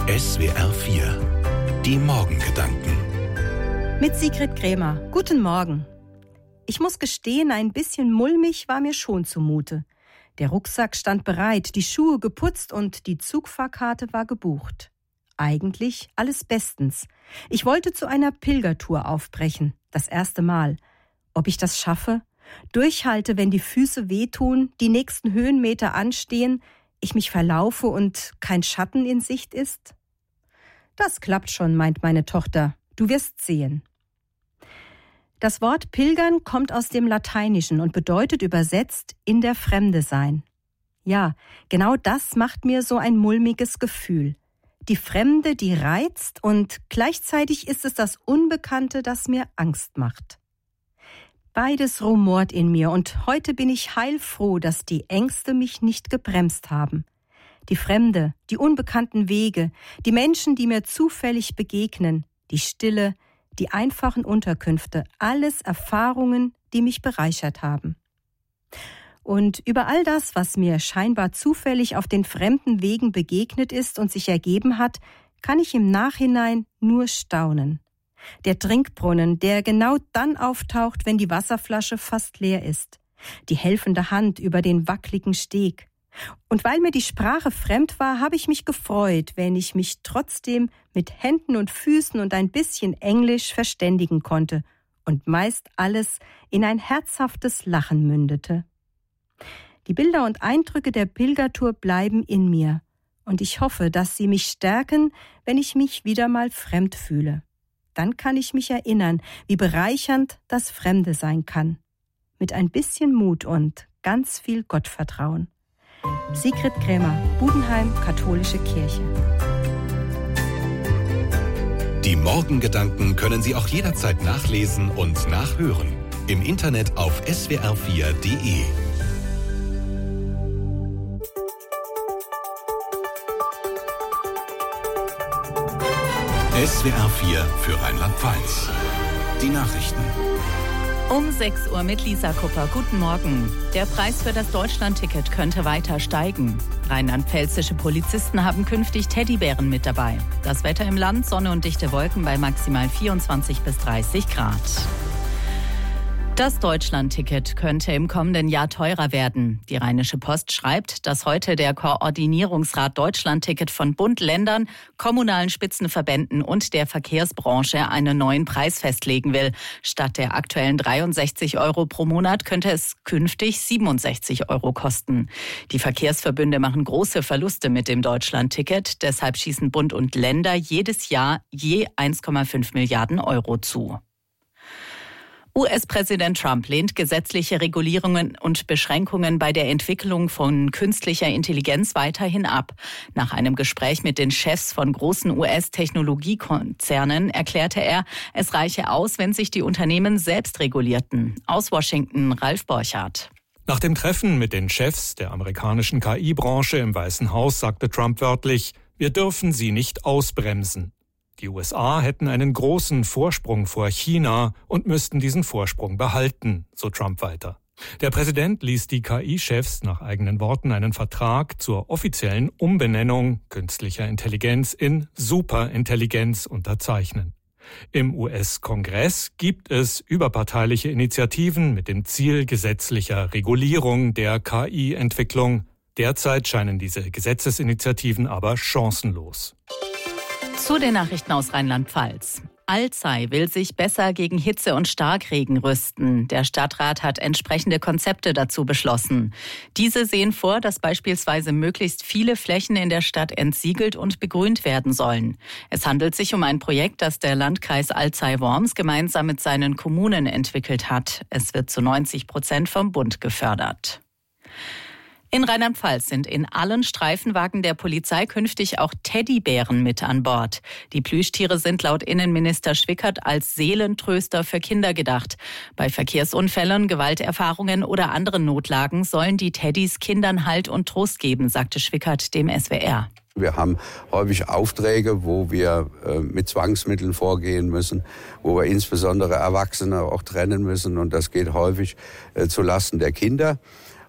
SWR 4 Die Morgengedanken. Mit Sigrid Krämer. Guten Morgen. Ich muss gestehen, ein bisschen mulmig war mir schon zumute. Der Rucksack stand bereit, die Schuhe geputzt und die Zugfahrkarte war gebucht. Eigentlich alles bestens. Ich wollte zu einer Pilgertour aufbrechen, das erste Mal. Ob ich das schaffe? Durchhalte, wenn die Füße wehtun, die nächsten Höhenmeter anstehen, ich mich verlaufe und kein Schatten in Sicht ist? Das klappt schon, meint meine Tochter. Du wirst sehen. Das Wort Pilgern kommt aus dem Lateinischen und bedeutet übersetzt in der Fremde sein. Ja, genau das macht mir so ein mulmiges Gefühl. Die Fremde, die reizt, und gleichzeitig ist es das Unbekannte, das mir Angst macht. Beides rumort in mir und heute bin ich heilfroh, dass die Ängste mich nicht gebremst haben. Die Fremde, die unbekannten Wege, die Menschen, die mir zufällig begegnen, die Stille, die einfachen Unterkünfte, alles Erfahrungen, die mich bereichert haben. Und über all das, was mir scheinbar zufällig auf den fremden Wegen begegnet ist und sich ergeben hat, kann ich im Nachhinein nur staunen. Der Trinkbrunnen, der genau dann auftaucht, wenn die Wasserflasche fast leer ist. Die helfende Hand über den wackligen Steg. Und weil mir die Sprache fremd war, habe ich mich gefreut, wenn ich mich trotzdem mit Händen und Füßen und ein bisschen Englisch verständigen konnte und meist alles in ein herzhaftes Lachen mündete. Die Bilder und Eindrücke der Pilgertour bleiben in mir und ich hoffe, dass sie mich stärken, wenn ich mich wieder mal fremd fühle. Dann kann ich mich erinnern, wie bereichernd das Fremde sein kann. Mit ein bisschen Mut und ganz viel Gottvertrauen. Sigrid Krämer, Budenheim, Katholische Kirche. Die Morgengedanken können Sie auch jederzeit nachlesen und nachhören. Im Internet auf swr4.de. SWR 4 für Rheinland-Pfalz. Die Nachrichten. Um 6 Uhr mit Lisa Kupper. Guten Morgen. Der Preis für das Deutschland-Ticket könnte weiter steigen. Rheinland-pfälzische Polizisten haben künftig Teddybären mit dabei. Das Wetter im Land, Sonne und dichte Wolken bei maximal 24 bis 30 Grad. Das Deutschland-Ticket könnte im kommenden Jahr teurer werden. Die Rheinische Post schreibt, dass heute der Koordinierungsrat Deutschland-Ticket von Bund, Ländern, kommunalen Spitzenverbänden und der Verkehrsbranche einen neuen Preis festlegen will. Statt der aktuellen 63 € pro Monat könnte es künftig 67 € kosten. Die Verkehrsverbünde machen große Verluste mit dem Deutschland-Ticket. Deshalb schießen Bund und Länder jedes Jahr je 1,5 Milliarden € zu. US-Präsident Trump lehnt gesetzliche Regulierungen und Beschränkungen bei der Entwicklung von künstlicher Intelligenz weiterhin ab. Nach einem Gespräch mit den Chefs von großen US-Technologiekonzernen erklärte er, es reiche aus, wenn sich die Unternehmen selbst regulierten. Aus Washington, Ralf Borchardt. Nach dem Treffen mit den Chefs der amerikanischen KI-Branche im Weißen Haus sagte Trump wörtlich, wir dürfen sie nicht ausbremsen. Die USA hätten einen großen Vorsprung vor China und müssten diesen Vorsprung behalten, so Trump weiter. Der Präsident ließ die KI-Chefs nach eigenen Worten einen Vertrag zur offiziellen Umbenennung künstlicher Intelligenz in Superintelligenz unterzeichnen. Im US-Kongress gibt es überparteiliche Initiativen mit dem Ziel gesetzlicher Regulierung der KI-Entwicklung. Derzeit scheinen diese Gesetzesinitiativen aber chancenlos. Zu den Nachrichten aus Rheinland-Pfalz. Alzey will sich besser gegen Hitze und Starkregen rüsten. Der Stadtrat hat entsprechende Konzepte dazu beschlossen. Diese sehen vor, dass beispielsweise möglichst viele Flächen in der Stadt entsiegelt und begrünt werden sollen. Es handelt sich um ein Projekt, das der Landkreis Alzey-Worms gemeinsam mit seinen Kommunen entwickelt hat. Es wird zu 90% vom Bund gefördert. In Rheinland-Pfalz sind in allen Streifenwagen der Polizei künftig auch Teddybären mit an Bord. Die Plüschtiere sind laut Innenminister Schwickert als Seelentröster für Kinder gedacht. Bei Verkehrsunfällen, Gewalterfahrungen oder anderen Notlagen sollen die Teddys Kindern Halt und Trost geben, sagte Schwickert dem SWR. Wir haben häufig Aufträge, wo wir mit Zwangsmitteln vorgehen müssen, wo wir insbesondere Erwachsene auch trennen müssen. Und das geht häufig zu Lasten der Kinder.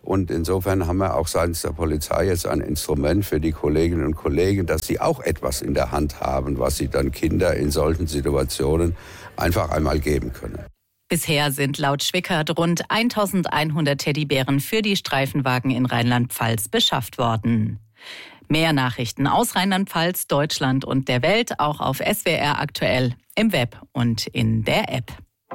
Und insofern haben wir auch seitens der Polizei jetzt ein Instrument für die Kolleginnen und Kollegen, dass sie auch etwas in der Hand haben, was sie dann Kinder in solchen Situationen einfach einmal geben können. Bisher sind laut Schwickert rund 1100 Teddybären für die Streifenwagen in Rheinland-Pfalz beschafft worden. Mehr Nachrichten aus Rheinland-Pfalz, Deutschland und der Welt auch auf SWR aktuell im Web und in der App.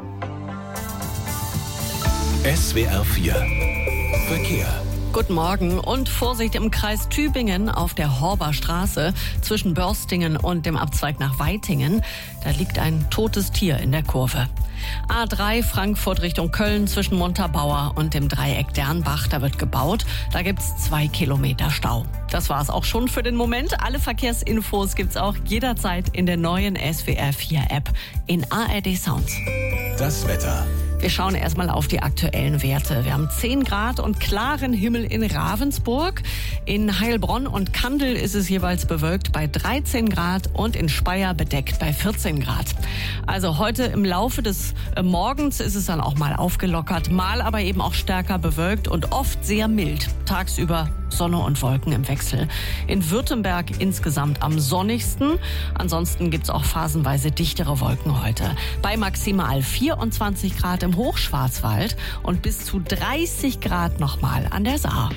SWR 4 Verkehr. Guten Morgen und Vorsicht im Kreis Tübingen auf der Horber Straße zwischen Börstingen und dem Abzweig nach Weitingen. Da liegt ein totes Tier in der Kurve. A3 Frankfurt Richtung Köln zwischen Montabaur und dem Dreieck Dernbach. Da wird gebaut. Da gibt's 2 Kilometer Stau. Das war's auch schon für den Moment. Alle Verkehrsinfos gibt's auch jederzeit in der neuen SWR 4 App in ARD Sounds. Das Wetter. Wir schauen erstmal auf die aktuellen Werte. Wir haben 10 Grad und klaren Himmel in Ravensburg. In Heilbronn und Kandel ist es jeweils bewölkt bei 13 Grad und in Speyer bedeckt bei 14 Grad. Also heute im Laufe des Morgens ist es dann auch mal aufgelockert, mal aber eben auch stärker bewölkt und oft sehr mild. Tagsüber Sonne und Wolken im Wechsel. In Württemberg insgesamt am sonnigsten. Ansonsten gibt's auch phasenweise dichtere Wolken heute. Bei maximal 24 Grad im Hochschwarzwald und bis zu 30 Grad nochmal an der Saar.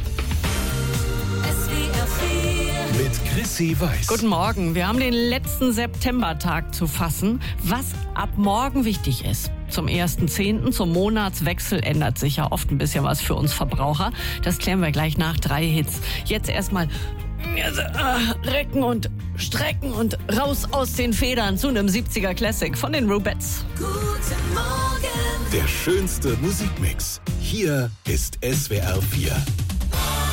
Mit Chrissy Weiß. Guten Morgen. Wir haben den letzten Septembertag zu fassen. Was ab morgen wichtig ist. Zum 1.10., zum Monatswechsel ändert sich ja oft ein bisschen was für uns Verbraucher. Das klären wir gleich nach 3 Hits. Jetzt erstmal recken und strecken und raus aus den Federn zu einem 70er Classic von den Rubettes. Guten Morgen. Der schönste Musikmix. Hier ist SWR 4.